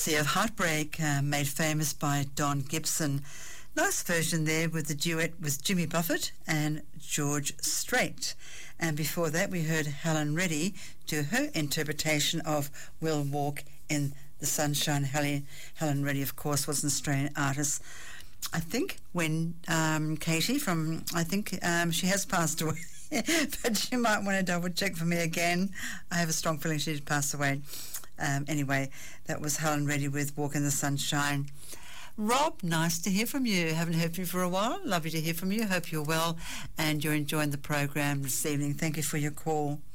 Sea of Heartbreak, made famous by Don Gibson. Nice version there with the duet with Jimmy Buffett and George Strait. And before that we heard Helen Reddy do her interpretation of We'll Walk in the Sunshine. Helen Reddy, of course, was an Australian artist. I think when Katie from, she has passed away, but you might want to double check for me again. I have a strong feeling she did pass away. Anyway, that was Helen Reddy with Walk in the Sunshine. Rob, nice to hear from you. Haven't heard from you for a while. Lovely to hear from you. Hope you're well and you're enjoying the program this evening. Thank you for your call.